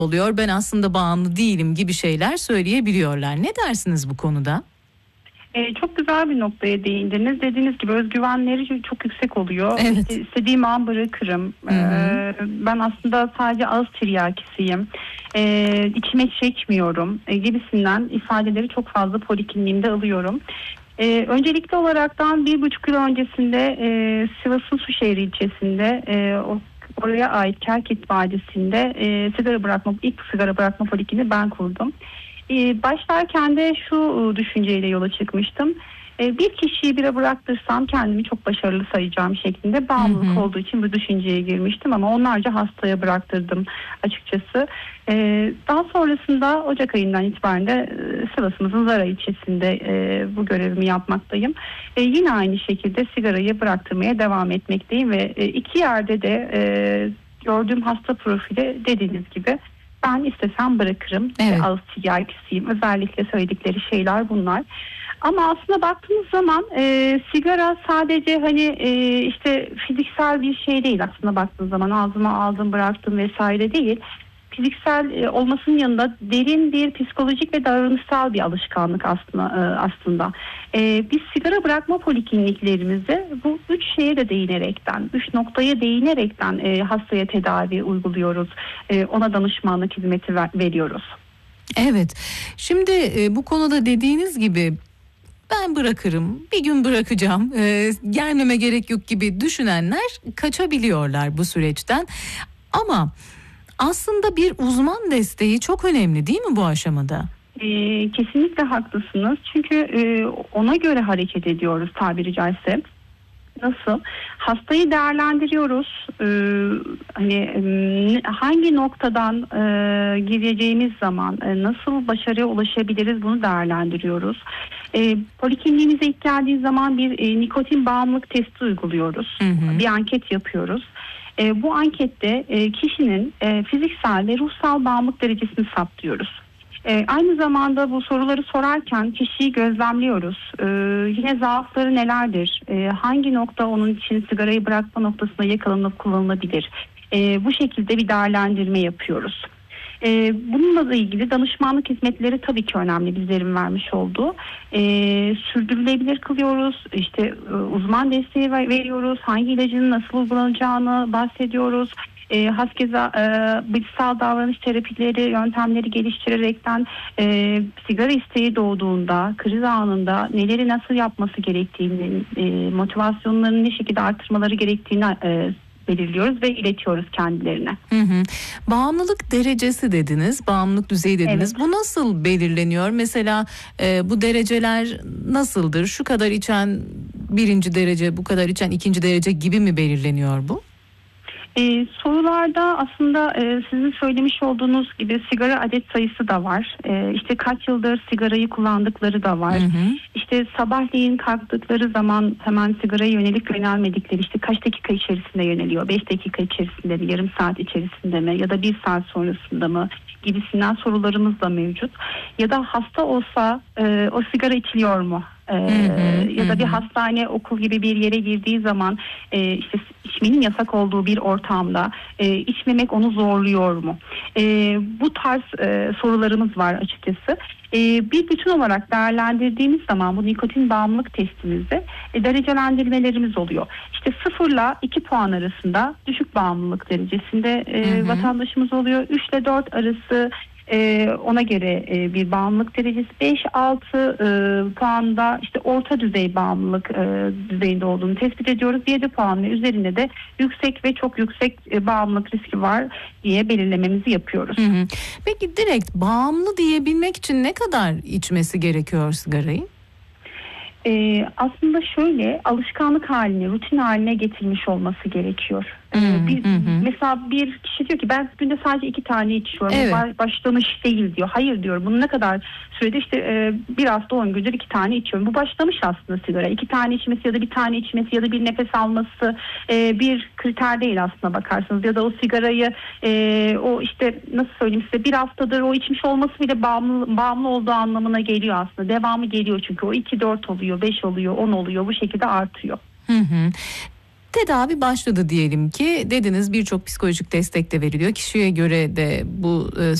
oluyor. Ben aslında bağımlı değilim gibi şeyler söyleyebiliyorlar. Ne dersiniz bu konuda? Çok güzel bir noktaya değindiniz. Dediğiniz gibi özgüvenleri çok yüksek oluyor. Evet. İşte istediğim an bırakırım. Ben aslında sadece ağız tiryakisiyim. İçime çekmiyorum gibisinden ifadeleri çok fazla polikliniğimde alıyorum. Öncelikli olaraktan 1,5 yıl öncesinde Sivas'ın Suşehir ilçesinde oraya ait Kerkit Vadisi'nde ilk sigara bırakma polikliniği ben kurdum. Başlarken de şu düşünceyle yola çıkmıştım. Bir kişiyi bire bıraktırsam kendimi çok başarılı sayacağım şeklinde bağımlılık olduğu için bu düşünceye girmiştim ama onlarca hastaya bıraktırdım açıkçası. Daha sonrasında Ocak ayından itibaren de Sivas'ımızın Zara ilçesinde bu görevimi yapmaktayım. Yine aynı şekilde sigarayı bıraktırmaya devam etmekteyim ve iki yerde de gördüğüm hasta profili dediğiniz gibi ben istesem bırakırım. Evet. Ağız tiryakisiyim. Özellikle söyledikleri şeyler bunlar. Ama aslında baktığımız zaman sigara sadece işte fiziksel bir şey değil aslında baktığınız zaman ağzıma aldım bıraktım vesaire değil. Fiziksel olmasının yanında derin bir psikolojik ve davranışsal bir alışkanlık aslında. Biz sigara bırakma polikliniklerimizde bu 3 şeye de değinerekten, 3 noktaya değinerekten hastaya tedavi uyguluyoruz. Ona danışmanlık hizmeti veriyoruz. Evet. Şimdi bu konuda dediğiniz gibi ben bırakırım, bir gün bırakacağım, gelmeme gerek yok gibi düşünenler kaçabiliyorlar bu süreçten. Ama aslında bir uzman desteği çok önemli değil mi bu aşamada? Kesinlikle haklısınız. Çünkü ona göre hareket ediyoruz tabiri caizse. Nasıl? Hastayı değerlendiriyoruz. Hangi noktadan gireceğimiz zaman nasıl başarıya ulaşabiliriz bunu değerlendiriyoruz. Polikliniğimize ilk geldiği zaman bir nikotin bağımlılık testi uyguluyoruz. Bir anket yapıyoruz. Bu ankette kişinin fiziksel ve ruhsal bağımlılık derecesini saptıyoruz. Aynı zamanda bu soruları sorarken kişiyi gözlemliyoruz. Yine zaafları nelerdir? Hangi nokta onun için sigarayı bırakma noktasına yakalanıp kullanılabilir? Bu şekilde bir değerlendirme yapıyoruz. Bununla da ilgili danışmanlık hizmetleri tabii ki önemli bizlerin vermiş olduğu. Sürdürülebilir kılıyoruz. İşte uzman desteği veriyoruz. Hangi ilacın nasıl uygulanacağını bahsediyoruz. Haskeza bilişsel davranış terapileri, yöntemleri geliştirerekten sigara isteği doğduğunda, kriz anında neleri nasıl yapması gerektiğini, motivasyonlarını ne şekilde arttırmaları gerektiğini belirliyoruz ve iletiyoruz kendilerine. Bağımlılık derecesi dediniz, bağımlılık düzeyi dediniz. Evet. Bu nasıl belirleniyor? Mesela bu dereceler nasıldır? Şu kadar içen 1. derece, bu kadar içen 2. derece gibi mi belirleniyor bu? Sorularda aslında sizin söylemiş olduğunuz gibi sigara adet sayısı da var. İşte kaç yıldır sigarayı kullandıkları da var. İşte sabahleyin kalktıkları zaman hemen sigaraya yönelmedikleri işte kaç dakika içerisinde yöneliyor? 5 dakika içerisinde mi? Yarım saat içerisinde mi? Ya da 1 saat sonrasında mı? Gibisinden sorularımız da mevcut. Ya da hasta olsa o sigara içiliyor mu? Ya da bir hastane, okul gibi bir yere girdiği zaman işte içmenin yasak olduğu bir ortamda içmemek onu zorluyor mu? Bu tarz sorularımız var açıkçası. Bir bütün olarak değerlendirdiğimiz zaman bu nikotin bağımlılık testimizde derecelendirmelerimiz oluyor. İşte 0 ile 2 puan arasında düşük bağımlılık derecesinde vatandaşımız oluyor. 3 ile 4 arası ona göre bir bağımlılık derecesi, 5-6 puanda işte orta düzey bağımlılık düzeyinde olduğunu tespit ediyoruz. 7 puan ve üzerinde de yüksek ve çok yüksek bağımlılık riski var diye belirlememizi yapıyoruz. Peki direkt bağımlı diyebilmek için ne kadar içmesi gerekiyor sigarayı? Aslında şöyle alışkanlık haline, rutin haline getirmiş olması gerekiyor. Mesela bir kişi diyor ki ben günde sadece 2 tane içiyorum. Evet. Başlamış değil diyor. Hayır diyor. Bunu ne kadar sürede işte 1 hafta 10 gündür 2 tane içiyorum. Bu başlamış aslında sigara. 2 tane içmesi ya da 1 tane içmesi ya da bir nefes alması bir kriter değil aslında bakarsanız. Ya da o sigarayı o işte nasıl söyleyeyim size 1 haftadır o içmiş olması bile bağımlı olduğu anlamına geliyor aslında. Devamı geliyor çünkü o 2-4 oluyor, 5 oluyor, 10 oluyor. Bu şekilde artıyor. Tedavi başladı diyelim ki, dediniz birçok psikolojik destek de veriliyor. Kişiye göre de bu